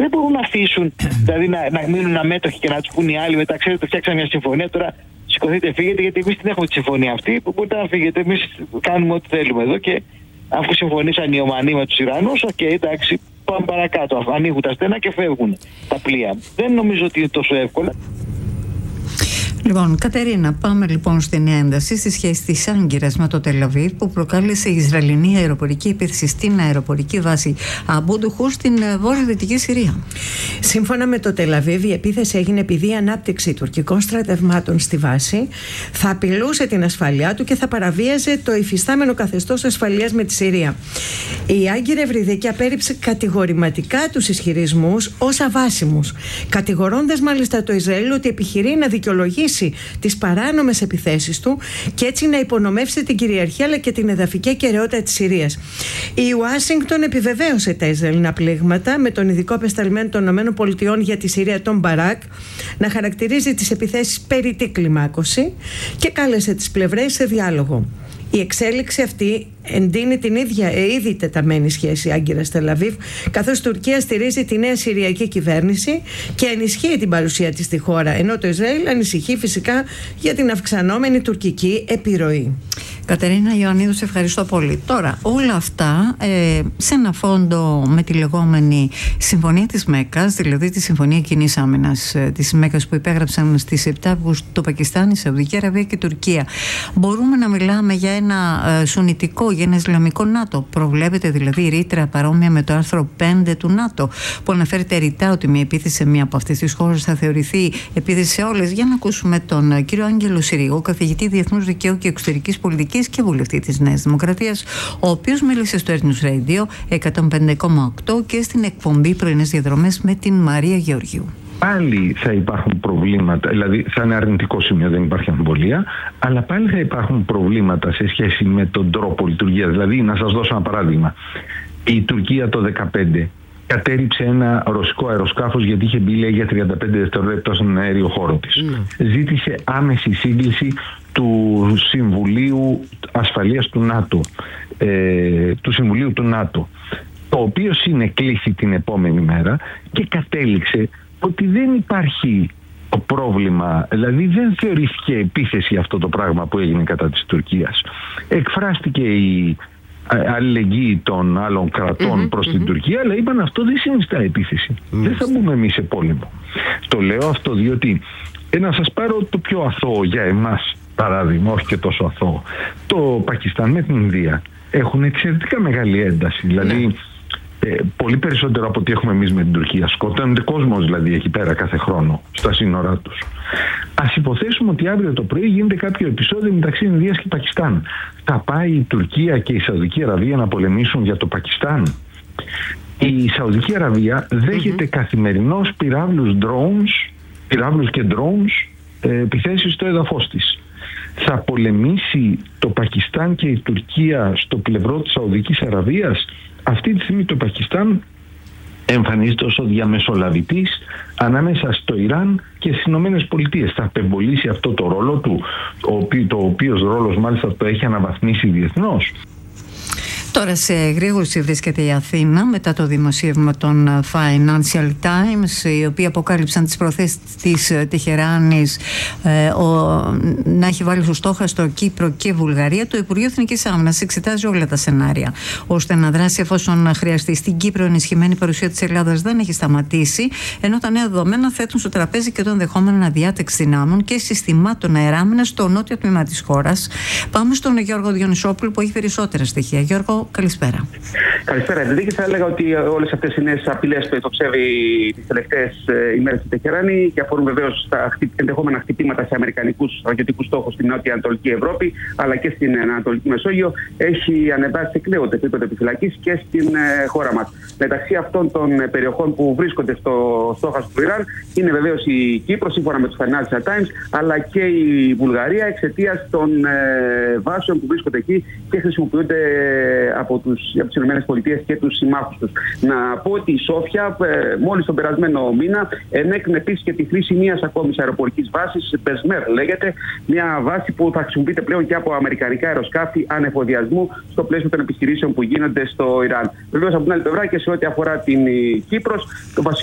δεν μπορούν να αφήσουν, δηλαδή να μείνουν αμέτωχοι και να τους πούν οι άλλοι μετά, ξέρετε, φτιάξαμε μια συμφωνία, τώρα σηκωθείτε, φύγετε, γιατί εμείς την έχουμε τη συμφωνία αυτή, που μπορείτε να φύγετε, εμείς κάνουμε ό,τι θέλουμε εδώ και αφού συμφωνήσαν οι Ομανοί με τους Ιρανούς, εντάξει, πάμε παρακάτω, ανοίγουν τα στένα και φεύγουν τα πλοία. Δεν νομίζω ότι είναι τόσο εύκολα. Λοιπόν, Κατερίνα, πάμε λοιπόν στην ένταση στη σχέση της Άγκυρας με το Τελ-Αβίβ που προκάλεσε η Ισραηλινή αεροπορική επίθεση στην αεροπορική βάση Αμπού-Ντουχούρ στην βόρειο-δυτική Συρία. Σύμφωνα με το Τελ-Αβίβ, η επίθεση έγινε επειδή η ανάπτυξη τουρκικών στρατευμάτων στη βάση θα απειλούσε την ασφαλειά του και θα παραβίαζε το υφιστάμενο καθεστώς ασφαλείας με τη Συρία. Η Άγκυρα Ευρυδική απέρριψε κατηγορηματικά τους ισχυρισμούς ως αβάσιμους, κατηγορώντας μάλιστα το Ισραήλ ότι επιχειρεί να δικαιολογήσει τις παράνομες επιθέσεις του και έτσι να υπονομεύσει την κυριαρχία αλλά και την εδαφική ακεραιότητα της Συρίας. Η Ουάσιγκτον επιβεβαίωσε τα Ισραηλινά πλήγματα με τον ειδικό απεσταλμένο των ΗΠΑ για τη Συρία, τον Μπαράκ, να χαρακτηρίζει τις επιθέσεις περιττή κλιμάκωση και κάλεσε τις πλευρές σε διάλογο. Η εξέλιξη αυτή εντείνει την ίδια ήδη τεταμένη σχέση Άγκυρας Τελ-Αβίβ, καθώς η Τουρκία στηρίζει τη νέα Συριακή κυβέρνηση και ενισχύει την παρουσία της στη χώρα, ενώ το Ισραήλ ανησυχεί φυσικά για την αυξανόμενη τουρκική επιρροή. Κατερίνα Ιωαννίδου, σε ευχαριστώ πολύ. Τώρα, όλα αυτά σε ένα φόντο με τη λεγόμενη Συμφωνία της Μέκκας, δηλαδή τη Συμφωνία Κοινής Άμυνας της Μέκκας που υπέγραψαν στις 7 Αυγούστου το Πακιστάν, η Σαουδική Αραβία και η Τουρκία. Μπορούμε να μιλάμε για ένα σουνιτικό, για ένα Ισλαμικό ΝΑΤΟ? Προβλέπεται δηλαδή ρήτρα παρόμοια με το άρθρο 5 του ΝΑΤΟ, που αναφέρεται ρητά ότι μια επίθεση σε μία από αυτές τις χώρες θα θεωρηθεί επίθεση σε όλες. Για να ακούσουμε τον κύριο Άγγελο Συρίγο, καθηγητή Διεθνούς Δικαίου και Εξωτερικής Πολιτικής και βουλευτή της Νέας Δημοκρατίας, ο οποίος μίλησε στο News Radio 105,8 και στην εκπομπή Πρωινές Διαδρομές με την Μαρία Γεωργίου. Πάλι θα υπάρχουν προβλήματα, δηλαδή θα είναι αρνητικό σημείο, δεν υπάρχει αμφιβολία, αλλά πάλι θα υπάρχουν προβλήματα σε σχέση με τον τρόπο λειτουργίας. Δηλαδή, να σας δώσω ένα παράδειγμα. Η Τουρκία το 2015 κατέριψε ένα ρωσικό αεροσκάφος γιατί είχε μπει, λέει, για 35 δευτερόλεπτα στον αέριο χώρο της. Ζήτησε άμεση σύγκληση του Συμβουλίου Ασφαλείας του ΝΑΤΟ, του Συμβουλίου του ΝΑΤΟ, το οποίο συνεκλήθη την επόμενη μέρα και κατέληξε ότι δεν υπάρχει το πρόβλημα, δηλαδή δεν θεωρήθηκε επίθεση αυτό το πράγμα που έγινε κατά της Τουρκίας. Εκφράστηκε η αλληλεγγύη των άλλων κρατών προς την Τουρκία, αλλά είπαν αυτό δεν συνιστά επίθεση. Δεν θα μπούμε εμείς σε πόλεμο. Το λέω αυτό διότι να σας πάρω το πιο αθώο για εμάς παράδειγμα, όχι και τόσο αθώο. Το Πακιστάν με την Ινδία έχουν εξαιρετικά μεγάλη ένταση. Δηλαδή πολύ περισσότερο από ό,τι έχουμε εμείς με την Τουρκία. Σκοτώνεται κόσμος δηλαδή εκεί πέρα κάθε χρόνο στα σύνορά τους. Ας υποθέσουμε ότι αύριο το πρωί γίνεται κάποιο επεισόδιο μεταξύ Ινδίας και Πακιστάν. Θα πάει η Τουρκία και η Σαουδική Αραβία να πολεμήσουν για το Πακιστάν? Η Σαουδική Αραβία δέχεται καθημερινώς πυράβλους και drones επιθέσεις στο έδαφος της. Θα πολεμήσει το Πακιστάν και η Τουρκία στο πλευρό της Σαουδικής Αραβίας? Αυτή τη στιγμή το Πακιστάν εμφανίζεται ως ο διαμεσολαβητής ανάμεσα στο Ιράν και στις Ηνωμένες Πολιτείες. Θα απεμπολίσει αυτό το ρόλο του, το οποίος ρόλος μάλιστα το έχει αναβαθμίσει διεθνώς. Τώρα σε γρήγορση βρίσκεται η Αθήνα μετά το δημοσίευμα των Financial Times, οι οποίοι αποκάλυψαν τις προθέσεις της Τεχεράνης να έχει βάλει στο στόχαστρο Κύπρο και Βουλγαρία. Το Υπουργείο Εθνικής Άμυνας εξετάζει όλα τα σενάρια ώστε να δράσει εφόσον χρειαστεί. Στην Κύπρο ενισχυμένη παρουσία της Ελλάδας δεν έχει σταματήσει, ενώ τα νέα δεδομένα θέτουν στο τραπέζι και το ενδεχόμενο αναδιάταξη δυνάμων και συστημάτων αεράμυνας στο νότιο τμήμα της χώρας. Πάμε στον Γιώργο Διονυσόπουλο που έχει περισσότερα στοιχεία. Γιώργο, καλησπέρα. Καλησπέρα. Δηλαδή, θα έλεγα ότι όλες αυτές οι νέες απειλές που εκτοξεύει τις τελευταίες ημέρες στη Τεχεράνη και αφορούν βεβαίως τα ενδεχόμενα χτυπήματα σε αμερικανικούς στρατιωτικούς στόχους στην Νότια Ανατολική Ευρώπη αλλά και στην Ανατολική Μεσόγειο, έχει ανεβάσει σε κλαίωτε επίπεδο επιφυλακής και στην χώρα μας. Μεταξύ αυτών των περιοχών που βρίσκονται στο στόχαστρο του Ιράν είναι βεβαίως η Κύπρος, σύμφωνα με τους Financial Times, αλλά και η Βουλγαρία εξαιτίας των βάσεων που βρίσκονται εκεί και χρησιμοποιούνται από τις ΗΠΑ και τους συμμάχους τους. Να πω ότι η Σόφια μόλις τον περασμένο μήνα ενέκρινε επίσης και τη χρήση μιας ακόμης αεροπορικής βάσης, Πεσμέρ λέγεται, μια βάση που θα χρησιμοποιείται πλέον και από αμερικανικά αεροσκάφη ανεφοδιασμού στο πλαίσιο των επιχειρήσεων που γίνονται στο Ιράν. Βεβαίως από την άλλη πλευρά και σε ό,τι αφορά την Κύπρος, το